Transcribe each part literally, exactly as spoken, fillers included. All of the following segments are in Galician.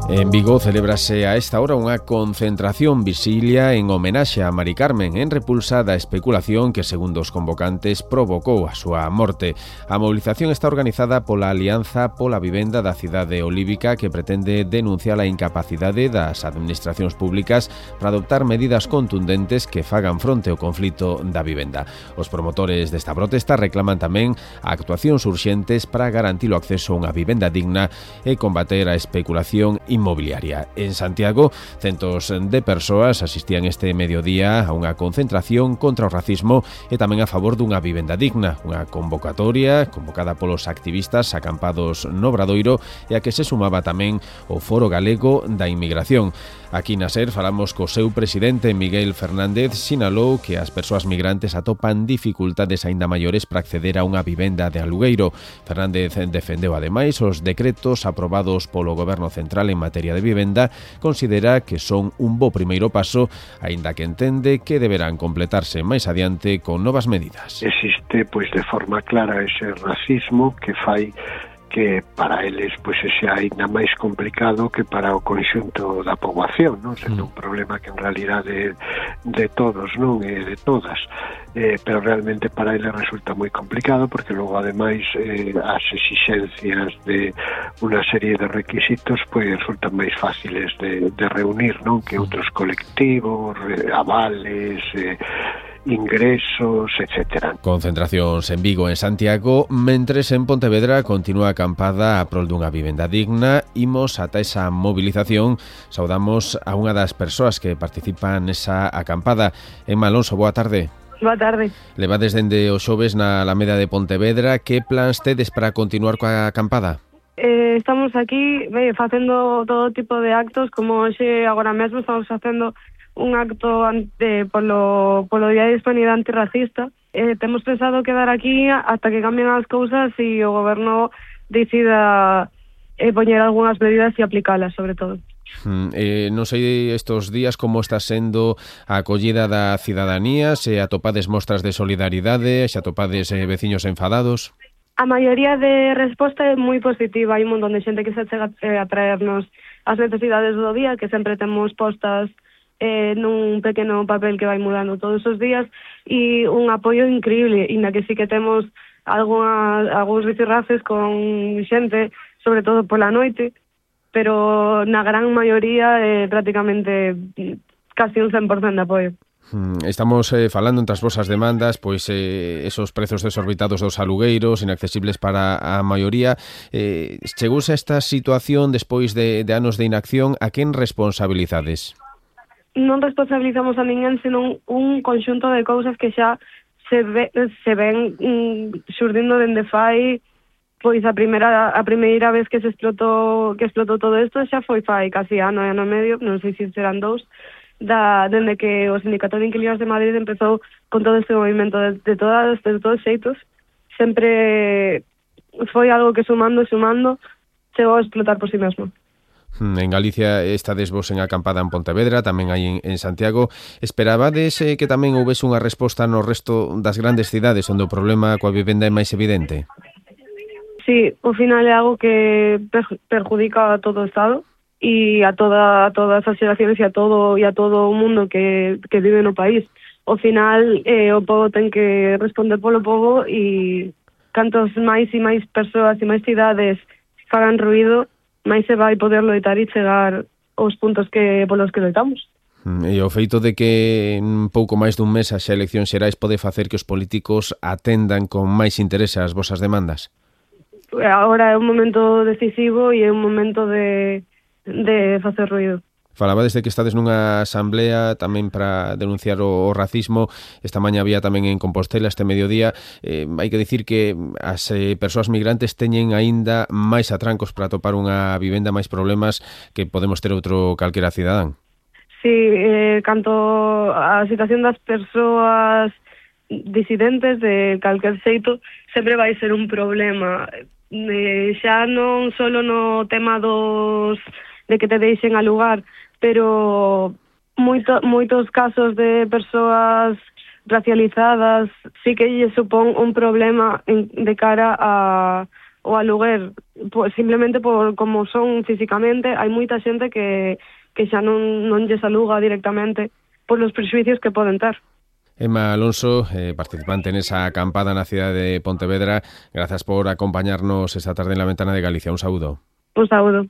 En Vigo celébrase a esta hora unha concentración visilia en homenaxe a Mari Carmen en repulsa da especulación que, segundo os convocantes, provocou a súa morte. A movilización está organizada pola Alianza pola Vivenda da cidade olívica, que pretende denunciar a incapacidade das administracións públicas para adoptar medidas contundentes que fagan fronte ao conflito da vivenda. Os promotores desta protesta reclaman tamén actuacións urxentes para garantir o acceso a unha vivenda digna e combater a especulación inmobiliaria. En Santiago, centos de persoas asistían este mediodía a unha concentración contra o racismo e tamén a favor dunha vivenda digna, unha convocatoria convocada polos activistas acampados no Obradoiro e a que se sumaba tamén o Foro Galego da Inmigración. Aquí na SER falamos co seu presidente, Miguel Fernández. Sinalou que as persoas migrantes atopan dificultades aínda maiores para acceder a unha vivenda de alugueiro. Fernández defendeu ademais os decretos aprobados polo Goberno Central en materia de vivenda. Considera que son un bo primeiro paso, aínda que entende que deberán completarse máis adiante con novas medidas. Existe, pois, de forma clara ese racismo que fai que para eles pois sea ainda máis complicado que para o conxunto da poboación, non? Sendo un problema que en realidade de todos, non? E de todas. Eh, pero realmente para eles resulta moi complicado porque logo ademais eh, as exixencias de unha serie de requisitos pois resultan máis fáciles de, de reunir, non? Que outros colectivos, eh, avales, eh, ingresos, etcétera. Concentracións en Vigo e en Santiago, mentres en Pontevedra continúa a acampada a prol dunha vivenda digna. Imos ata esa movilización. Saudamos a unha das persoas que participan nesa acampada. Emma Alonso, boa tarde. Boa tarde. Levades dende o xoves na Alameda de Pontevedra. Que plans tedes para continuar coa acampada? Eh, estamos aquí eh, facendo todo tipo de actos, como hoxe agora mesmo estamos facendo un acto ante, polo, polo Día de Hispanidade Antirracista. Eh, temos pensado quedar aquí hasta que cambien as cousas e o goberno decida eh, poñer algunhas medidas e aplicalas, sobre todo. Mm, eh, non sei estos días como está sendo a acollida da cidadanía, se atopades mostras de solidaridade, se atopades eh, veciños enfadados. A maioría de resposta é moi positiva. Hai un montón de xente que se chega eh, a traernos as necesidades do día, que sempre temos postas eh, nun pequeno papel que vai mudando todos os días, e un apoio increíble, inda que sí que temos algunha, algúns rifirrafes con xente, sobre todo pola noite, pero na gran maioría é eh, prácticamente casi un cen por cento de apoio. Estamos eh, falando entre as vosas demandas, pois eh, esos prezos desorbitados dos alugueiros, inaccesibles para a maioría. Eh, chegouse a esta situación despois de, de anos de inacción, a quen responsabilizades? Non responsabilizamos a ninguén, senón un conxunto de cousas que xa se, ve, se ven mm, xurdindo dende fai, pois a primeira a primeira vez que se explotou que explotou todo isto xa foi fai casi ano e ano e medio, non sei se serán dous, da, dende que o Sindicato de Inquilinos de Madrid empezou con todo este movimento de, de, todas, de todos xeitos. Sempre foi algo que sumando e sumando chegou a explotar por si mesmo. En Galicia estades vos en acampada en Pontevedra, tamén hai en, en Santiago. Esperabades eh, que tamén houvese unha resposta no resto das grandes cidades onde o problema coa vivenda é máis evidente? Sí, ao final é algo que perjudica a todo o Estado e a toda a todas as xeracións e a todo e a todo o mundo que, que vive no país. Ao final eh, o povo ten que responder polo povo, e cantos máis e máis persoas e máis cidades fagan ruído, máis se vai poder loitar e chegar aos puntos que polos que loitamos. E o feito de que en pouco máis dun mes as eleccións xerais pode facer que os políticos atendan con máis interese as vosas demandas? Agora é un momento decisivo e é un momento de, de facer ruído. Falabades de que estades nunha asamblea tamén para denunciar o, o racismo. Esta maña había tamén en Compostela este mediodía. Eh, hai que dicir que as eh, persoas migrantes teñen aínda máis atrancos para topar unha vivenda, máis problemas que podemos ter outro calquera cidadán. Sí, eh, canto a situación das persoas disidentes de calquer xeito sempre vai ser un problema. Eh, xa non só no tema dos de que te deixen alugar, pero moito, moitos casos de persoas racializadas sí que lle supón un problema en, de cara a, o aluguer, pues, simplemente por como son físicamente. Hai moita xente que, que xa non, non lles aluga directamente por los prexuicios que poden ter. Emma Alonso, eh, participante en esa acampada na cidade de Pontevedra, grazas por acompañarnos esta tarde en La Ventana de Galicia. Un saúdo. Un saúdo.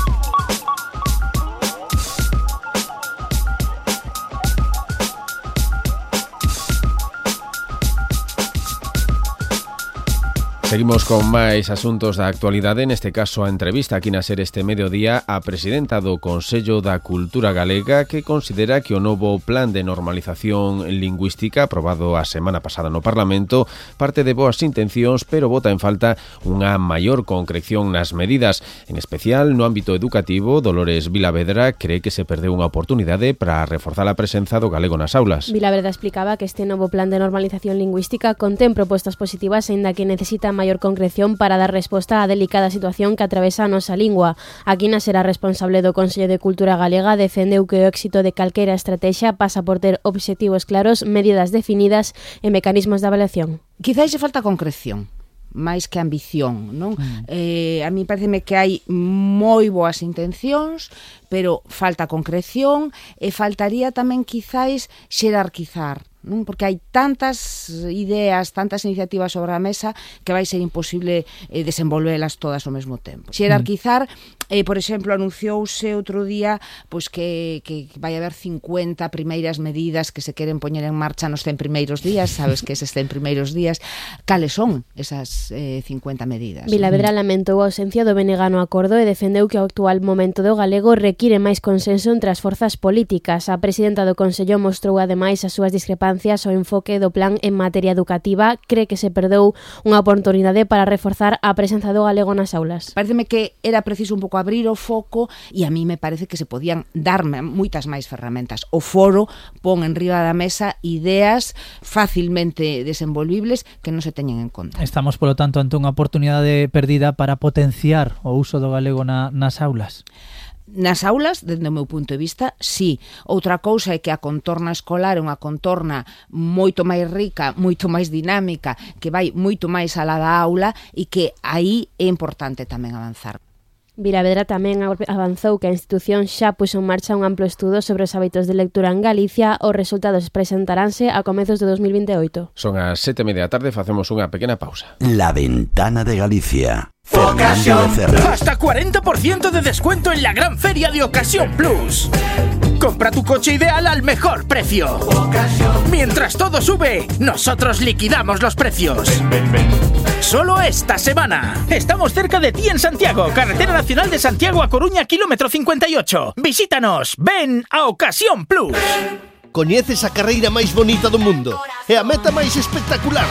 Seguimos con máis asuntos da actualidade, neste caso a entrevista aquí na SER este mediodía a presidenta do Consello da Cultura Galega, que considera que o novo plan de normalización lingüística aprobado a semana pasada no Parlamento parte de boas intencións, pero bota en falta unha maior concreción nas medidas. En especial, no ámbito educativo, Dolores Vilavedra cree que se perdeu unha oportunidade para reforzar a presenza do galego nas aulas. Vilavedra explicaba que este novo plan de normalización lingüística contén propostas positivas, aínda que necesita maior concreción para dar resposta á delicada situación que atravesa a nosa lingua. Aquí na SER, responsable do Consello de Cultura Galega, defendeu que o éxito de calquera estrategia pasa por ter obxectivos claros, medidas definidas e mecanismos de avaliación. Quizais lle falta concreción, máis que ambición, non? Mm. Eh, a mí pareceme que hai moi boas intencións, pero falta concreción e faltaría tamén quizais xerarquizar, non? Porque hai tantas ideas, tantas iniciativas sobre a mesa que vai ser imposible eh, desenvolvelas todas ao mesmo tempo. Xerarquizar, eh, por exemplo, anunciouse outro día pois que, que vai haber cincuenta primeiras medidas que se queren poñer en marcha nos cen primeiros días. Sabes que eses cen primeiros días, cales son esas eh, cincuenta medidas? Vilavedra lamentou a ausencia do benegano acordo e defendeu que o actual momento do galego require máis consenso entre as forzas políticas. A presidenta do Consello mostrou ademais as súas discrepancias o enfoque do plan en materia educativa. Cree que se perdeu unha oportunidade para reforzar a presenza do galego nas aulas. Pareceme que era preciso un pouco abrir o foco e a mí me parece que se podían dar moitas máis ferramentas. O foro pon en riba da mesa ideas facilmente desenvolvibles que non se teñen en conta. Estamos, polo tanto, ante unha oportunidade perdida para potenciar o uso do galego na, nas aulas. Nas aulas, dende o meu punto de vista, sí. Outra cousa é que a contorna escolar é unha contorna moito máis rica, moito máis dinámica, que vai moito máis alá da aula e que aí é importante tamén avanzar. Vilavedra tamén avanzou que a institución xa puxo en marcha un amplo estudo sobre os hábitos de lectura en Galicia. Os resultados presentaránse a comezos de dos mil vinte e oito. Son as sete e media da tarde, facemos unha pequena pausa. La Ventana de Galicia. Ocasión. Hasta cuarenta por ciento de descuento en la gran feria de Ocasión Plus. Compra tu coche ideal al mejor precio. Ocasión. Mientras todo sube, nosotros liquidamos los precios. Ven, ven, ven. Solo esta semana. Estamos cerca de ti en Santiago, Carretera Nacional de Santiago a Coruña, kilómetro cincuenta y ocho. Visítanos. Ven a Ocasión Plus. Coñeces a carreira máis bonita do mundo e a meta máis espectacular.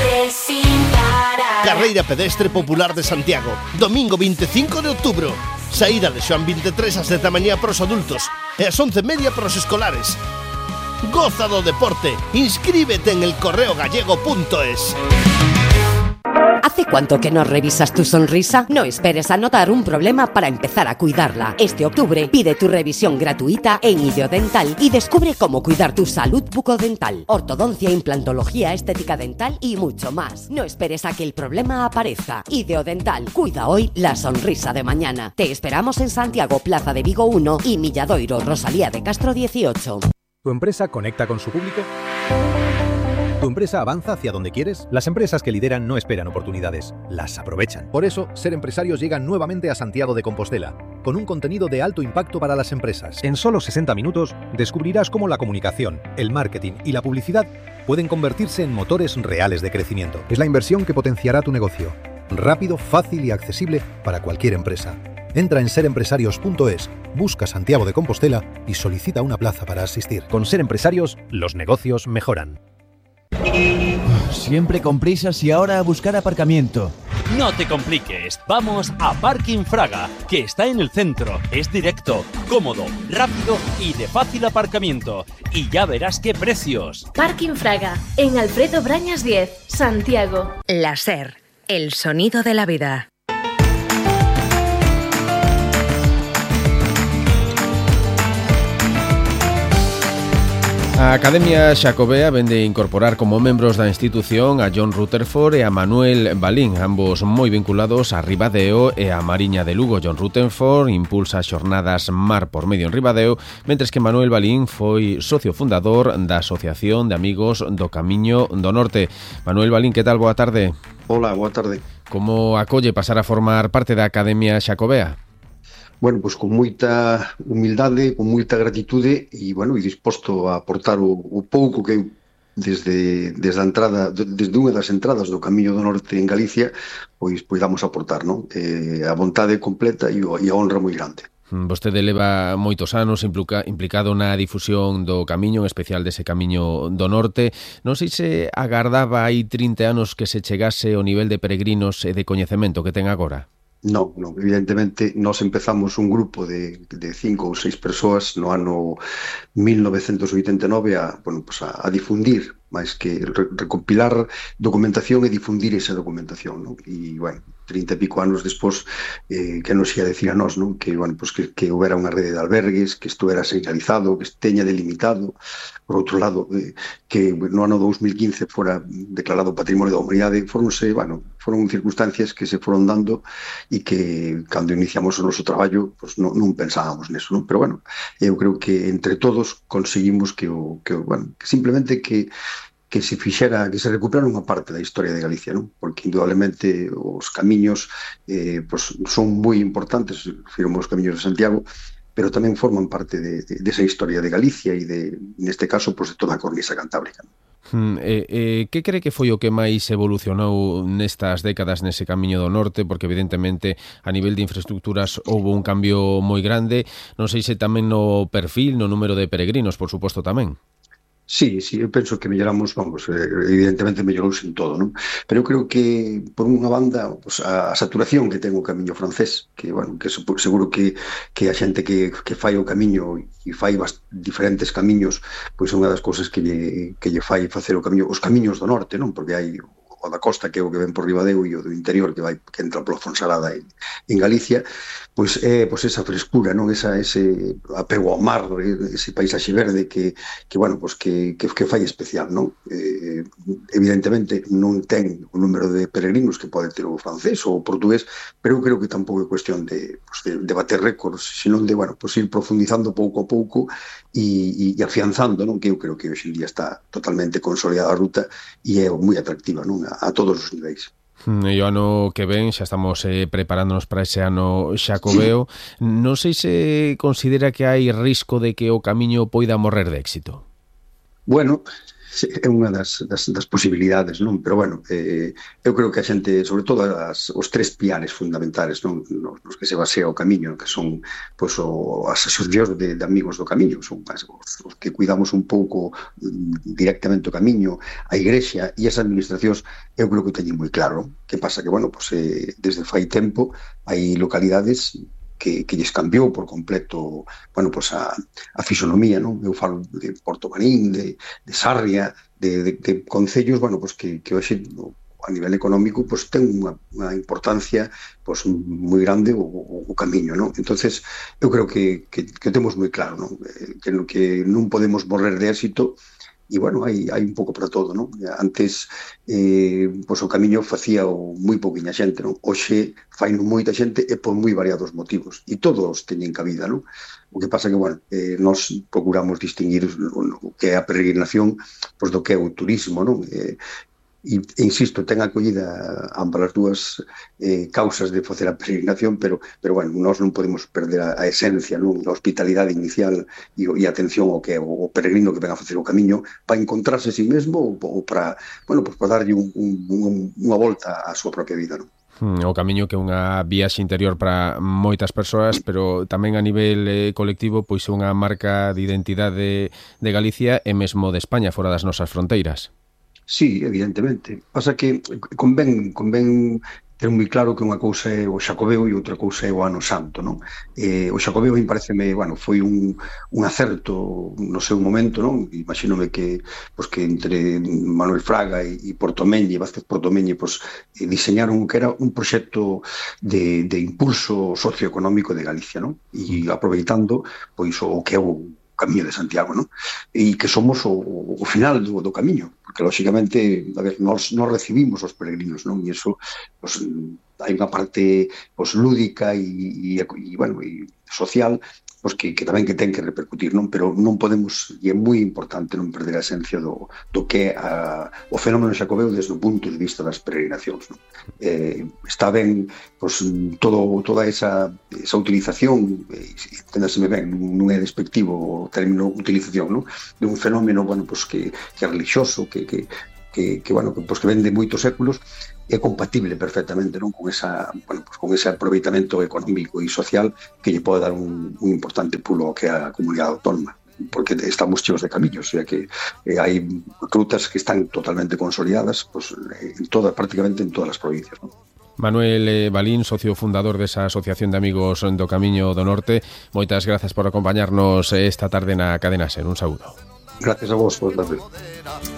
Carreira pedestre popular de Santiago, domingo veinticinco de outubro. Saída de Xoán veintitrés ás dez da mañá para os adultos e ás once e media para os escolares. Goza do deporte, inscríbete en el correo gallego punto es. ¿Hace cuánto que no revisas tu sonrisa? No esperes a notar un problema para empezar a cuidarla. Este octubre pide tu revisión gratuita en Ideodental y descubre cómo cuidar tu salud bucodental, ortodoncia, implantología, estética dental y mucho más. No esperes a que el problema aparezca. Ideodental, cuida hoy la sonrisa de mañana. Te esperamos en Santiago, Plaza de Vigo uno y Milladoiro, Rosalía de Castro dieciocho. ¿Tu empresa conecta con su público? ¿Tu empresa avanza hacia donde quieres? Las empresas que lideran no esperan oportunidades, las aprovechan. Por eso, Ser Empresarios llega nuevamente a Santiago de Compostela, con un contenido de alto impacto para las empresas. En solo sesenta minutos, descubrirás cómo la comunicación, el marketing y la publicidad pueden convertirse en motores reales de crecimiento. Es la inversión que potenciará tu negocio. Rápido, fácil y accesible para cualquier empresa. Entra en ser empresarios punto es, busca Santiago de Compostela y solicita una plaza para asistir. Con Ser Empresarios, los negocios mejoran. Siempre con prisas y ahora a buscar aparcamiento. No te compliques, vamos a Parking Fraga, que está en el centro. Es directo, cómodo, rápido y de fácil aparcamiento. Y ya verás qué precios. Parking Fraga, en Alfredo Brañas diez, Santiago. La SER, el sonido de la vida. A Academia Xacobea vende incorporar como membros da institución a John Rutherford e a Manuel Balín, ambos moi vinculados a Ribadeo e a Mariña de Lugo. John Rutherford impulsa as xornadas Mar por Medio en Ribadeo, mentres que Manuel Balín foi socio fundador da Asociación de Amigos do Camiño do Norte. Manuel Balín, que tal? Boa tarde. Hola, boa tarde. Como acolle pasar a formar parte da Academia Xacobea? Bueno, pois con moita humildade, con moita gratitude e, bueno, e disposto a aportar o, o pouco que eu desde, desde a entrada, desde unha das entradas do Camiño do Norte en Galicia, pois poidamos aportar, non? Eh, a vontade completa e, o, e a honra moi grande. Vostede leva moitos anos implica, implicado na difusión do Camiño, en especial dese Camiño do Norte. Non sei se agardaba hai trinta anos que se chegase ao nivel de peregrinos e de coñecemento que ten agora. Non, non, evidentemente nós empezamos un grupo de, de cinco ou seis persoas no ano mil novecentos oitenta e nove a, bueno, pues a, a difundir, máis que re, recompilar documentación e difundir esa documentación, non? E, bueno, trinta e pico anos despois, eh, que nos ia decir a nós, non? Que, bueno, pues que, que houbera unha rede de albergues, que isto era señalizado, que teña delimitado. Por outro lado, eh, que no ano dos mil quince fora declarado Patrimonio da Humanidade, foronse, bueno, foron circunstancias que se foron dando e que, cando iniciamos o noso traballo, pues, non, non pensábamos neso, non? Pero, bueno, eu creo que entre todos conseguimos que, o, que, bueno, que simplemente que que se fixera, que se recuperara unha parte da historia de Galicia, non? Porque indudablemente os camiños eh, pues, son moi importantes, firmos os camiños de Santiago, pero tamén forman parte de, de, de esa historia de Galicia e de, neste caso, pues, de toda a cornisa cantábrica. Hmm, eh, eh, que cree que foi o que máis evolucionou nestas décadas nese Camiño do Norte? Porque evidentemente a nivel de infraestructuras houve un cambio moi grande, non sei se tamén no perfil, no número de peregrinos, por suposto tamén. Sí, sí, eu penso que melloramos, vamos, evidentemente mellorouse en todo, non? Pero eu creo que, por unha banda, pues, a saturación que ten o Camiño francés, que, bueno, que seguro que, que a xente que, que fai o Camiño e fai bast- diferentes camiños, pois é unha das cousas que lle, que lle fai facer o Camiño, os camiños do norte, non? Porque hai o da costa, que é o que ven por Ribadeo, e o do interior, que vai que entra pola Fonsalada en, en Galicia, pois é pois esa frescura, non? Esa, ese apego ao mar, ese paisaxe verde que, que bueno, pois que, que, que fai especial, non? Eh, evidentemente non ten o número de peregrinos que pode ter o francés ou o portugués, pero eu creo que tampouco é cuestión de, pois, de, de bater récords, senón de, bueno, pois ir profundizando pouco a pouco e, e, e afianzando, non? Que eu creo que hoxe en día está totalmente consolidada a ruta e é moi atractiva, non? A, a todos os niveis. E o ano que ven xa estamos eh, preparándonos para ese ano xacobeo. Non sei se considera que hai risco de que o Camiño poida morrer de éxito. Bueno, é unha das, das, das posibilidades, non? Pero, bueno, eh, eu creo que a xente, sobre todo as, os tres piares fundamentais, non? Nos, nos que se basea o Camiño, que son, pois, o, as asociacións de, de amigos do Camiño, son as, os, os que cuidamos un pouco directamente o Camiño, a Igrexa e as administracións, eu creo que o teñen moi claro. Que pasa que, bueno, pois, eh, desde fai tempo hai localidades que, que lles cambiou por completo, bueno, pues a, a fisonomía, non? Eu falo de Porto Marín, de, de Sarria, de, de, de concellos, bueno, pues que, que hoxe a nivel económico pues ten unha, unha importancia pues moi grande o, o, o Camiño, non? Entonces, eu creo que, que, que temos moi claro, non? Que, que non podemos morrer de éxito. E, bueno, hai, hai un pouco para todo, non? Antes, eh, pois o Camiño facía o moi pouquiña xente, non? Hoxe fai moita xente e por moi variados motivos. E todos teñen cabida, non? O que pasa que, bueno, eh, nós procuramos distinguir o que é a peregrinación pois do que é o turismo, non? Eh, E, insisto, ten acollida ambas as dúas eh, causas de facer a peregrinación, pero, pero bueno, nós non podemos perder a, a esencia, non? A hospitalidade inicial e, e a atención ao que é o, o peregrino que ven a facer o Camiño para encontrarse a sí mesmo ou, ou para, bueno, pues para darlle un, un, un, unha volta á súa propia vida, non? O Camiño que é unha viaxe interior para moitas persoas, pero tamén a nivel eh, colectivo pois é unha marca de identidade de Galicia e mesmo de España, fora das nosas fronteiras. Sí, evidentemente. Pasa que convén, convén ter moi claro que unha cousa é o Xacobeo e outra cousa é o Ano Santo, non? Eh, o Xacobeo, me pareceme, bueno, foi un, un acerto no seu momento, non? Imagínome que, pois, que entre Manuel Fraga e, e Portomeñe, Vázquez Portomeñe, pois, eh, diseñaron que era un proxecto de, de impulso socioeconómico de Galicia, non? E aproveitando, pois, o que é o Camiño de Santiago, non? E que somos o, o final do, do camiño, porque lógicamente a ver, nos, nos recibimos os peregrinos, non? E iso, pues, hai unha parte pues, lúdica e, e, e, bueno, e social, pues, que, que tamén que ten que repercutir, non? Pero non podemos, e é moi importante non perder a esencia do, do que a, o fenómeno xacobeo desde o punto de vista das peregrinacións, non? Eh, está ben pues, todo, toda esa, esa utilización, entendaseme ben, non é despectivo o término utilización, non? De un fenómeno, bueno, pues, que, que é religioso, que, que, que, que, bueno, que, pues, que ven de moitos séculos, é compatible perfectamente, non, con esa, bueno, pues con ese aproveitamento económico e social que lle pode dar un, un importante pulo ao que é a comunidade autónoma, porque estamos cheos de camiños, o sea que eh, hai rutas que están totalmente consolidadas, pues, en toda, prácticamente en todas as provincias, non? Manuel eh, Balín, socio fundador desa Asociación de Amigos do Camiño do Norte, moitas grazas por acompañarnos esta tarde na Cadena SER. Un saúdo. Gracias a vos por darme.